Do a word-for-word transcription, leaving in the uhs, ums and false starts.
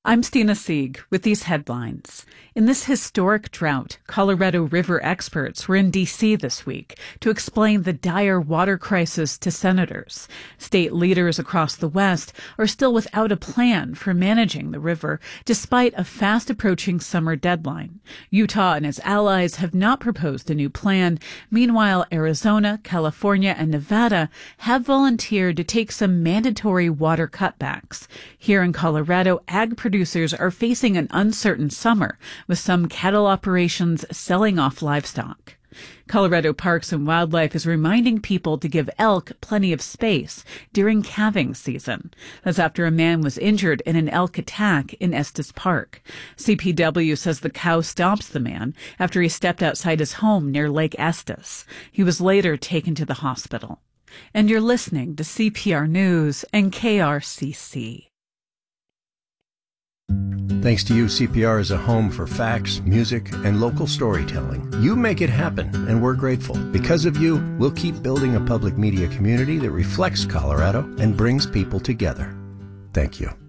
I'm Stina Sieg with these headlines. In this historic drought, Colorado River experts were in D C this week to explain the dire water crisis to senators. State leaders across the West are still without a plan for managing the river, despite a fast-approaching summer deadline. Utah and its allies have not proposed a new plan. Meanwhile, Arizona, California, and Nevada have volunteered to take some mandatory water cutbacks. Here in Colorado, ag producers are facing an uncertain summer, with some cattle operations selling off livestock. Colorado Parks and Wildlife is reminding people to give elk plenty of space during calving season. That's after a man was injured in an elk attack in Estes Park. C P W says the cow stopped the man after he stepped outside his home near Lake Estes. He was later taken to the hospital. And you're listening to C P R News and K R C C. Thanks to you, C P R is a home for facts, music, and local storytelling. You make it happen, and we're grateful. Because of you, we'll keep building a public media community that reflects Colorado and brings people together. Thank you.